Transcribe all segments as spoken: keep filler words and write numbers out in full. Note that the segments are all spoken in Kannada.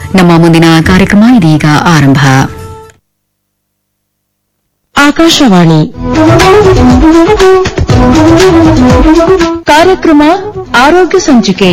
ನಮ್ಮ ಮುಂದಿನ ಕಾರ್ಯಕ್ರಮ ಇದೀಗ ಆರಂಭ. ಆಕಾಶವಾಣಿ ಕಾರ್ಯಕ್ರಮ ಆರೋಗ್ಯ ಸಂಚಿಕೆ.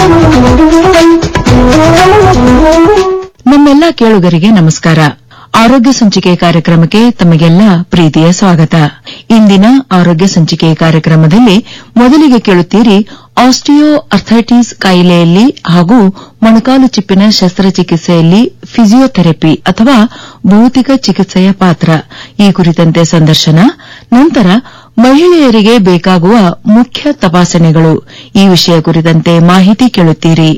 ನಮ್ಮೆಲ್ಲ ಕೇಳುಗರಿಗೆ ನಮಸ್ಕಾರ. ಆರೋಗ್ಯ ಸಂಚಿಕೆ ಕಾರ್ಯಕ್ರಮಕ್ಕೆ ತಮಗೆಲ್ಲ ಪ್ರೀತಿಯ ಸ್ವಾಗತ. ಇಂದಿನ ಆರೋಗ್ಯ ಸಂಚಿಕೆ ಕಾರ್ಯಕ್ರಮದಲ್ಲಿ ಮೊದಲಿಗೆ ಕೇಳುತ್ತೀರಿ ಆಸ್ಟಿಯೋ ಅರ್ಥೈಟಿಸ್ ಕಾಯಿಲೆಯಲ್ಲಿ ಹಾಗೂ ಮೊಣಕಾಲು ಚಿಪ್ಪಿನ ಶಸ್ತ್ರಚಿಕಿತ್ಸೆಯಲ್ಲಿ ಫಿಸಿಯೋಥೆರಪಿ ಅಥವಾ ಭೌತಿಕ ಚಿಕಿತ್ಸೆಯ ಪಾತ್ರ ಈ ಕುರಿತಂತೆ ಸಂದರ್ಶನ. ನಂತರ ಮಹಿಳೆಯರಿಗೆ ಬೇಕಾಗುವ ಮುಖ್ಯ ತಪಾಸಣೆಗಳು ಈ ವಿಷಯ ಕುರಿತಂತೆ ಮಾಹಿತಿ ಕೇಳುತ್ತೀರಿ.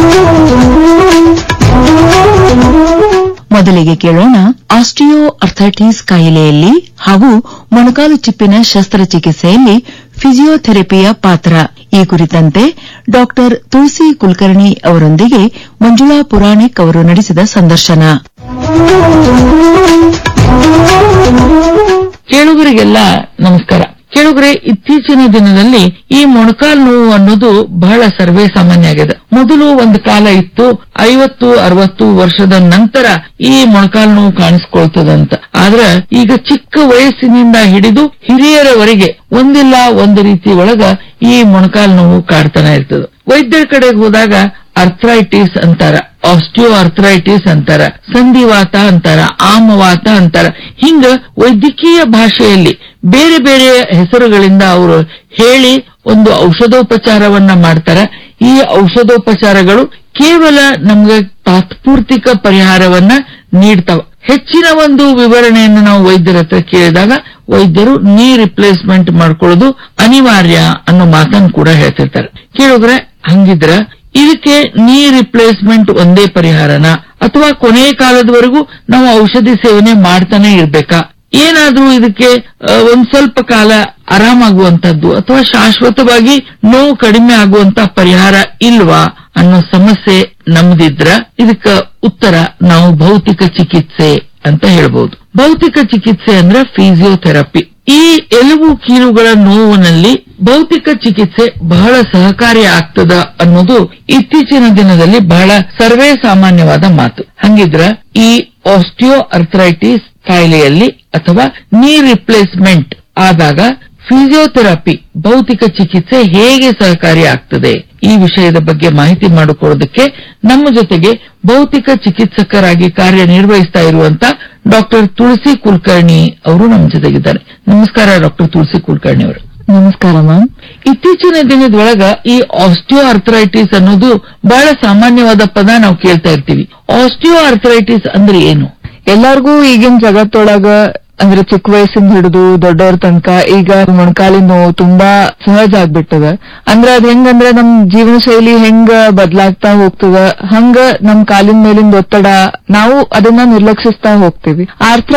ಮೊದಲಿಗೆ ಕೇಳೋಣ ಆಸ್ಟಿಯೋ ಅರ್ಥೈಟಿಸ್ ಕಾಯಿಲೆಯಲ್ಲಿ ಹಾಗೂ ಮೊಣಕಾಲು ಚಿಪ್ಪಿನ ಶಸ್ತ್ರಚಿಕಿತ್ಸೆಯಲ್ಲಿ ಫಿಸಿಯೋಥೆರಪಿಯ ಪಾತ್ರ ಈ ಕುರಿತಂತೆ ಡಾ ತುಳಸಿ ಕುಲಕರ್ಣಿ ಅವರೊಂದಿಗೆ ಮಂಜುಳಾ ಪುರಾಣಿಕ್ ಅವರು ನಡೆಸಿದ ಸಂದರ್ಶನ. ಕೇಳುಗರಿಗೆಲ್ಲ ನಮಸ್ಕಾರ. ಕೇಳುಗರೆ, ಇತ್ತೀಚಿನ ದಿನದಲ್ಲಿ ಈ ಮೊಣಕಾಲು ನೋವು ಅನ್ನೋದು ಬಹಳ ಸರ್ವೇ ಸಾಮಾನ್ಯ ಆಗಿದೆ. ಮೊದಲು ಒಂದು ಕಾಲ ಇತ್ತು, ಐವತ್ತು ಅರವತ್ತು ವರ್ಷದ ನಂತರ ಈ ಮೊಣಕಾಲು ನೋವು ಕಾಣಿಸ್ಕೊಳ್ತದಂತ. ಆದ್ರೆ ಈಗ ಚಿಕ್ಕ ವಯಸ್ಸಿನಿಂದ ಹಿಡಿದು ಹಿರಿಯರವರೆಗೆ ಒಂದಿಲ್ಲ ಒಂದು ರೀತಿ ಒಳಗ ಈ ಮೊಣಕಾಲು ನೋವು ಕಾಡ್ತಾನೆ ಇರ್ತದೆ. ವೈದ್ಯರ ಕಡೆಗೆ ಹೋದಾಗ ಅರ್ಥ್ರೈಟಿಸ್ ಅಂತಾರ, ಆಸ್ಟಿಯೋ ಅರ್ಥ್ರೈಟಿಸ್ ಅಂತಾರ, ಸಂಧಿವಾತ ಅಂತಾರ, ಆಮವಾತ ಅಂತಾರ. ಹಿಂಗ ವೈದ್ಯಕೀಯ ಭಾಷೆಯಲ್ಲಿ ಬೇರೆ ಬೇರೆ ಹೆಸರುಗಳಿಂದ ಅವರು ಹೇಳಿ ಒಂದು ಔಷಧೋಪಚಾರವನ್ನ ಮಾಡ್ತಾರ. ಈ ಔಷಧೋಪಚಾರಗಳು ಕೇವಲ ನಮ್ಗೆ ತಾತ್ಪೂರ್ತಿಕ ಪರಿಹಾರವನ್ನ ನೀಡ್ತಾವ. ಹೆಚ್ಚಿನ ಒಂದು ವಿವರಣೆಯನ್ನು ನಾವು ವೈದ್ಯರ ಹತ್ರ ಕೇಳಿದಾಗ ವೈದ್ಯರು ನೀ ರಿಪ್ಲೇಸ್ಮೆಂಟ್ ಮಾಡ್ಕೊಳ್ಳೋದು ಅನಿವಾರ್ಯ ಅನ್ನೋ ಮಾತನ್ನು ಕೂಡ ಹೇಳ್ತಿರ್ತಾರೆ. ಕೇಳಿದ್ರೆ ಹಂಗಿದ್ರ ಇದಕ್ಕೆ ನೀ ರಿಪ್ಲೇಸ್ಮೆಂಟ್ ಒಂದೇ ಪರಿಹಾರನ ಅಥವಾ ಕೊನೆಯ ಕಾಲದವರೆಗೂ ನಾವು ಔಷಧಿ ಸೇವನೆ ಮಾಡ್ತಾನೆ ಇರ್ಬೇಕಾ? ಏನಾದ್ರೂ ಇದಕ್ಕೆ ಒಂದ್ ಸ್ವಲ್ಪ ಕಾಲ ಆರಾಮಾಗುವಂತದ್ದು ಅಥವಾ ಶಾಶ್ವತವಾಗಿ ನೋವು ಕಡಿಮೆ ಆಗುವಂತ ಪರಿಹಾರ ಇಲ್ವಾ ಅನ್ನೋ ಸಮಸ್ಯೆ ನಮ್ದಿದ್ರ ಇದಕ್ಕ ಉತ್ತರ ನಾವು ಭೌತಿಕ ಚಿಕಿತ್ಸೆ ಅಂತ ಹೇಳ್ಬಹುದು. ಭೌತಿಕ ಚಿಕಿತ್ಸೆ ಅಂದ್ರೆ ಫಿಸಿಯೋಥೆರಪಿ. ಈ ಎಲುಬು ಕೀಲುಗಳ ನೋವಿನಲ್ಲಿ ಭೌತಿಕ ಚಿಕಿತ್ಸೆ ಬಹಳ ಸಹಕಾರಿ ಆಗ್ತದ ಅನ್ನೋದು ಇತ್ತೀಚಿನ ದಿನದಲ್ಲಿ ಬಹಳ ಸರ್ವೇ ಸಾಮಾನ್ಯವಾದ ಮಾತು. ಹಂಗಿದ್ರ ಈ ಆಸ್ಟಿಯೋ ಅರ್ಥ್ರೈಟಿಸ್ ಕಾಯಿಲೆಯಲ್ಲಿ ಅಥವಾ ನೀ ರಿಪ್ಲೇಸ್ಮೆಂಟ್ ಆದಾಗ ಫಿಸಿಯೋಥೆರಪಿ ಭೌತಿಕ ಚಿಕಿತ್ಸೆ ಹೇಗೆ ಸಹಕಾರಿ ಆಗ್ತದೆ ಈ ವಿಷಯದ ಬಗ್ಗೆ ಮಾಹಿತಿ ಮಾಡಿಕೊಳ್ಳೋದಕ್ಕೆ ನಮ್ಮ ಜೊತೆಗೆ ಭೌತಿಕ ಚಿಕಿತ್ಸಕರಾಗಿ ಕಾರ್ಯನಿರ್ವಹಿಸ್ತಾ ಇರುವಂತ ಡಾಕ್ಟರ್ ತುಳಸಿ ಕುಲಕರ್ಣಿ ಅವರು ನಮ್ಮ ಜೊತೆಗಿದ್ದಾರೆ. ನಮಸ್ಕಾರ ಡಾಕ್ಟರ್ ತುಳಸಿ ಕುಲಕರ್ಣಿ ಅವರು. ನಮಸ್ಕಾರ ಮ್ಯಾಮ್. ಇತ್ತೀಚಿನ ದಿನದೊಳಗ ಈ ಆಸ್ಟಿಯೋ ಅರ್ಥ್ರೈಟಿಸ್ ಅನ್ನೋದು ಬಹಳ ಸಾಮಾನ್ಯವಾದ ಪದ ನಾವು ಕೇಳ್ತಾ ಇರ್ತೀವಿ. ಆಸ್ಟಿಯೋ ಅರ್ಥ್ರೈಟಿಸ್ ಅಂದ್ರೆ ಏನು? ಎಲ್ಲಾರ್ಗೂ ಈಗಿನ ಜಗತ್ತೊಳಗ ಅಂದ್ರೆ ಚಿಕ್ಕ ವಯಸ್ಸಿಂದ ಹಿಡಿದು ದೊಡ್ಡವ್ರ ತನಕ ಈಗ ಮೊಣಕಾಲಿನ ನೋವು ತುಂಬಾ ಸಹಜ ಆಗ್ಬಿಟ್ಟದ. ಅಂದ್ರೆ ಅದ್ ಹೆಂಗಂದ್ರೆ ನಮ್ ಜೀವನ ಶೈಲಿ ಹೆಂಗ ಬದಲಾಗ್ತಾ ಹೋಗ್ತದ ಹಂಗ ನಮ್ ಕಾಲಿನ ಮೇಲಿಂದ ಒತ್ತಡ ನಾವು ಅದನ್ನ ನಿರ್ಲಕ್ಷಿಸ್ತಾ ಹೋಗ್ತೀವಿ. ಆರ್ಥ